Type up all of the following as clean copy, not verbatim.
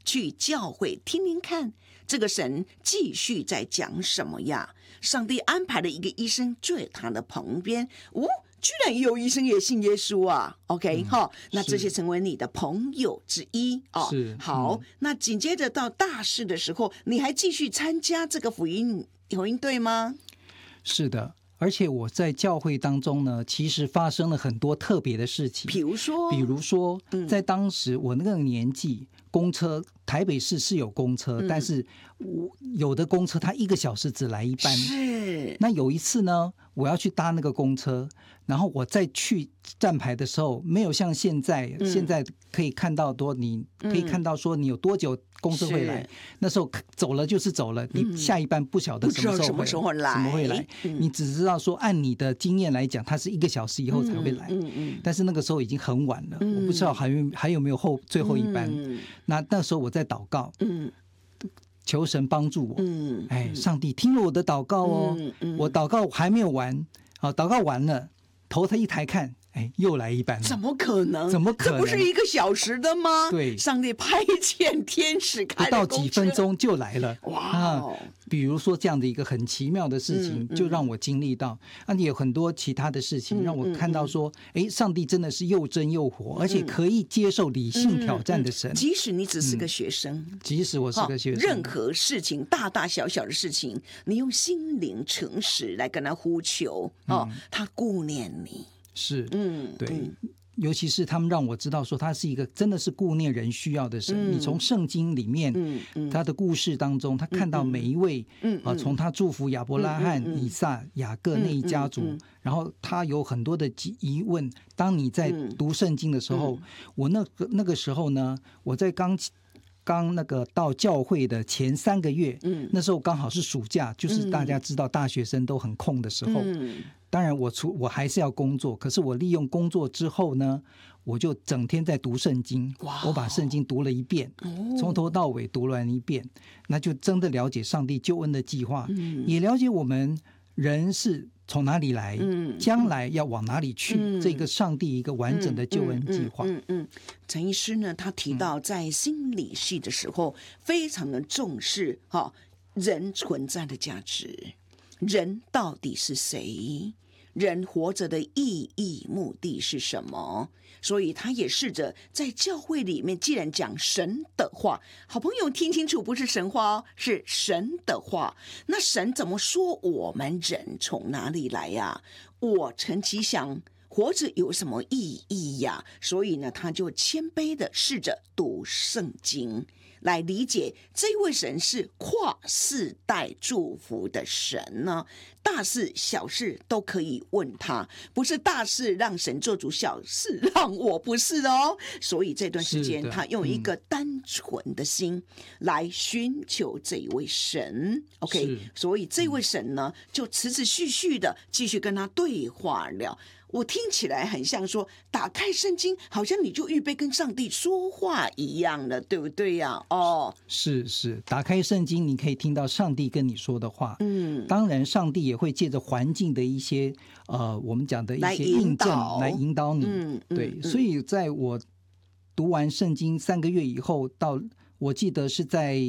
去教会听听看，这个神继续在讲什么呀？上帝安排了一个医生住在他的旁边，居然也有医生也信耶稣啊 OK 那这些成为你的朋友之一好那紧接着到大事的时候，你还继续参加这个福音队吗？ 是的，而且我在教会当中呢，其实发生了很多特别的事情。比如说在当时我那个年纪，公车台北市是有公车，但是有的公车它1个小时只来一班。 是。 那有一次呢，我要去搭那个公车，然后我再去站牌的时候，没有像现在可以看到你可以看到说你有多久公车会来。那时候走了就是走了，你下一班不晓得什么时候会来，你只知道说按你的经验来讲，它是1个小时以后才会来。但是那个时候已经很晚了，我不知道还有没有最后一班。那时候我在祷告，求神帮助我。上帝听了我的祷告我祷告还没有完，祷告完了，头他一抬看，又来一班了。 怎么可能？这不是1个小时的吗？对，上帝派遣天使开了公车， 不到几分钟就来了。哇！比如说这样的一个很奇妙的事情，就让我经历到。也有很多其他的事情让我看到说，上帝真的是又真又活，而且可以接受理性挑战的神。 即使你只是个学生， 即使我是个学生， 任何事情大大小小的事情，你用心灵诚实来跟他呼求，他顾念你。 是，对，尤其是他们让我知道说他是一个真的是顾念人需要的神。你从圣经里面他的故事当中，他看到每一位从他祝福亚伯拉罕、以撒、雅各那一家族，然后他有很多的疑问。当你在读圣经的时候，我那个时候呢，我在刚那个到教会的前3个月，那时候刚好是暑假，就是大家知道大学生都很空的时候。当然我还是要工作，可是我利用工作之后呢，我就整天在读圣经。我把圣经读了一遍，从头到尾读完一遍，那就真的了解上帝救恩的计划，也了解我们人是从哪里来，将来要往哪里去，这个上帝一个完整的救恩计划。 陈医师呢，他提到在心理系的时候非常的重视人存在的价值，人到底是谁，人活着的意义目的是什么。所以他也试着在教会里面，既然讲神的话，好朋友听清楚，不是神话是神的话。那神怎么说我们人从哪里来呀？我陈其想活着有什么意义呀？所以呢，他就谦卑的试着读圣经，来理解这位神是跨世代祝福的神呢。大事小事都可以问他，不是大事让神做主，小事让我，不是哦。所以这段时间他用一个单纯的心来寻求这一位神。OK， 所以这位神呢，就持持续的继续跟他对话了。我听起来很像说，打开圣经，好像你就预备跟上帝说话一样了，对不对呀？ 是，打开圣经，你可以听到上帝跟你说的话。当然，上帝也会借着环境的一些我们讲的一些印证来引导你。对，所以在我读完圣经3个月以后，到我记得是在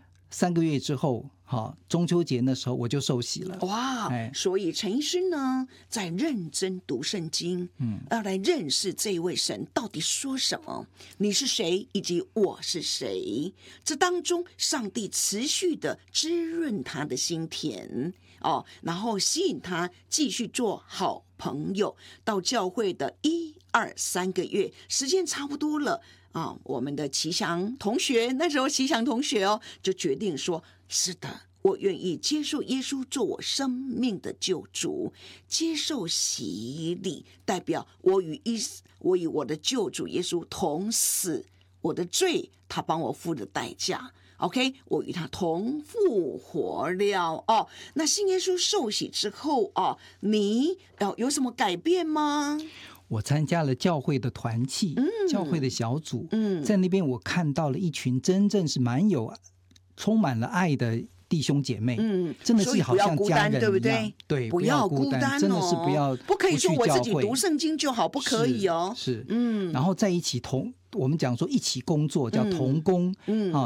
3个月之后。中秋节那时候我就受洗了。 所以陈医师呢，在认真读圣经，要来认识这位神到底说什么，你是谁，以及我是谁。这当中，上帝持续的滋润他的心田然后吸引他继续做好朋友。到教会的1、2、3个月，时间差不多了我们的奇祥同学，那时候奇祥同学就决定说，是的，我愿意接受耶稣做我生命的救主，接受洗礼，代表我与我的救主耶稣同死，我的罪他帮我付的代价。OK， 我与他同复活了那信耶稣受洗之后你有什么改变吗？ 我参加了教会的团契，教会的小组，在那边我看到了一群真正是充满了爱的弟兄姐妹，真的是好像家人一样，对不对？对，不要孤单，真的是不可以说我自己读圣经就好，不可以是，然后在一起我们讲说一起工作叫同工，